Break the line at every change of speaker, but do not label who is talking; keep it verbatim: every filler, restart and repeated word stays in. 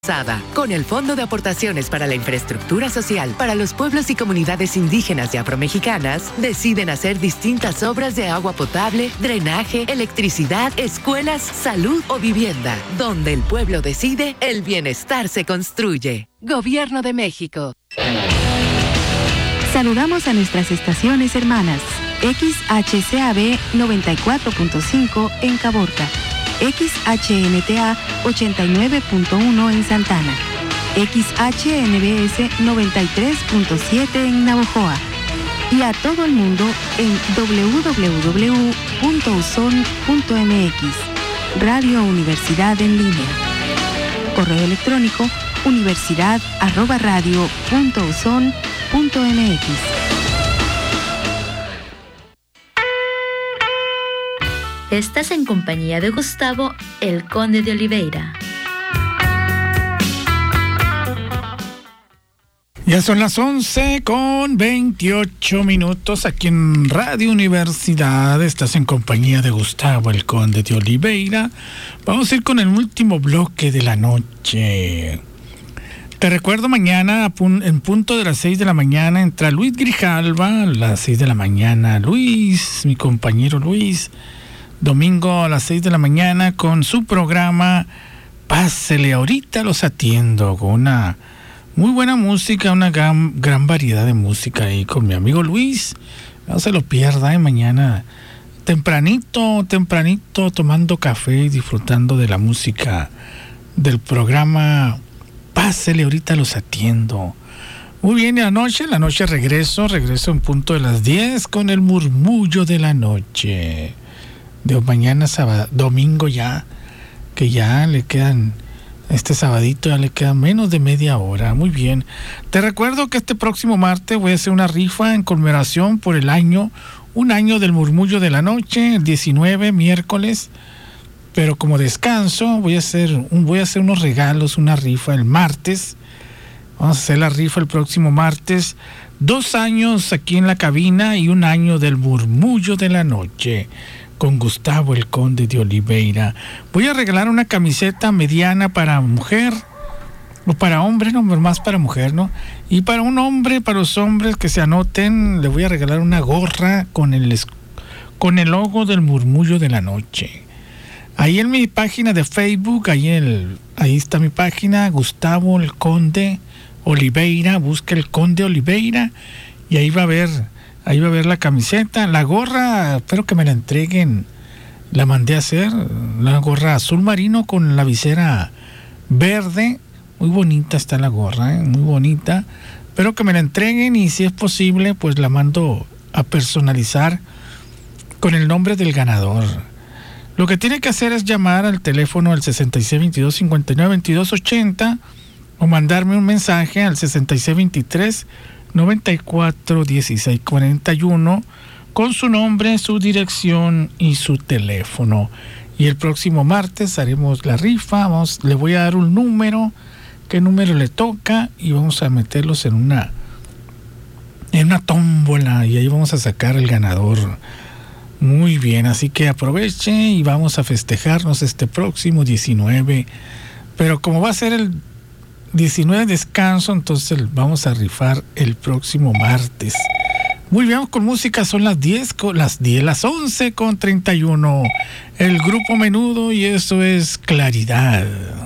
Con el Fondo de Aportaciones para la Infraestructura Social para los pueblos y comunidades indígenas y afromexicanas, deciden hacer distintas obras de agua potable, drenaje, electricidad, escuelas, salud o vivienda. Donde el pueblo decide, el bienestar se construye. Gobierno de México.
Saludamos a nuestras estaciones hermanas. X H C A B noventa y cuatro punto cinco en Caborca. X H N T A ochenta y nueve punto uno en Santana, X H N B S noventa y tres punto siete en Navojoa y a todo el mundo en doble u doble u doble u punto u s o n punto m x. Radio Universidad en línea. Correo electrónico universidad arroba radio punto u s o n punto m x.
Estás en compañía de Gustavo, el Conde de Oliveira.
Ya son las once con veintiocho minutos aquí en Radio Universidad. Estás en compañía de Gustavo, el Conde de Oliveira. Vamos a ir con el último bloque de la noche. Te recuerdo, mañana en punto de las seis de la mañana entra Luis Grijalva, a las seis de la mañana. Luis, mi compañero Luis. Domingo a las seis de la mañana con su programa Pásele, ahorita los atiendo, con una muy buena música, una gran, gran variedad de música ahí con mi amigo Luis. No se lo pierda, ¿eh? Mañana tempranito, tempranito, tomando café y disfrutando de la música del programa Pásele, ahorita los atiendo. Muy bien, y la noche, la noche regreso, regreso en punto de las diez con el murmullo de la noche. De mañana sábado, domingo ya, que ya le quedan, este sabadito ya le queda menos de media hora. Muy bien. Te recuerdo que este próximo martes voy a hacer una rifa en conmemoración por el año, un año del murmullo de la noche, el diecinueve, miércoles. Pero como descanso, voy a hacer, un, voy a hacer unos regalos, una rifa el martes. Vamos a hacer la rifa el próximo martes. Dos años aquí en la cabina y un año del murmullo de la noche. Con Gustavo, el Conde de Oliveira. Voy a regalar una camiseta mediana para mujer, o para hombre, no, más para mujer, ¿no? Y para un hombre, para los hombres que se anoten, le voy a regalar una gorra con el, con el logo del murmullo de la noche. Ahí en mi página de Facebook, ahí, el, ahí está mi página, Gustavo, el Conde Oliveira, busca el Conde Oliveira, y ahí va a ver... Ahí va a ver la camiseta, la gorra, espero que me la entreguen. La mandé a hacer, la gorra azul marino con la visera verde. Muy bonita está la gorra, ¿eh? Muy bonita. Espero que me la entreguen y si es posible, pues la mando a personalizar con el nombre del ganador. Lo que tiene que hacer es llamar al teléfono al sesenta y seis veintidós cincuenta y nueve veintidós ochenta o mandarme un mensaje al sesenta y seis veintitrés noventa y cuatro dieciséis cuarenta y uno con su nombre, su dirección y su teléfono. Y el próximo martes haremos la rifa. Vamos, le voy a dar un número, qué número le toca, y vamos a meterlos en una en una tómbola y ahí vamos a sacar el ganador. Muy bien, así que aproveche y vamos a festejarnos este próximo diecinueve. Pero como va a ser el diecinueve descanso, entonces vamos a rifar el próximo martes. Muy bien, con música, son las diez, con las diez, las once con treinta y uno. El grupo Menudo, y eso es Claridad.